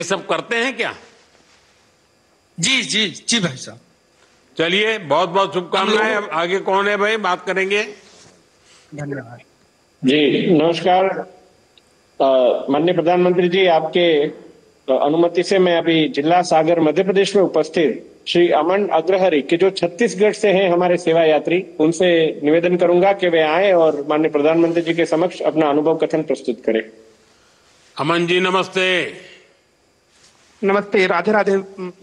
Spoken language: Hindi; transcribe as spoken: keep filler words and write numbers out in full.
ये सब करते हैं क्या? जी जी जी भाई साहब। चलिए, बहुत बहुत शुभकामनाएं। अब आगे कौन है भाई, बात करेंगे? धन्यवाद। जी नमस्कार। अ, माननीय प्रधानमंत्री जी, आपके अ, अनुमति से मैं अभी जिला सागर मध्य प्रदेश में उपस्थित श्री अमन अग्रहरि के जो छत्तीसगढ़ से हैं हमारे सेवा यात्री, उनसे निवेदन करूंगा कि वे आए और माननीय प्रधानमंत्री जी के समक्ष अपना अनुभव कथन प्रस्तुत करें। अमन जी नमस्ते। नमस्ते, राधे राधे।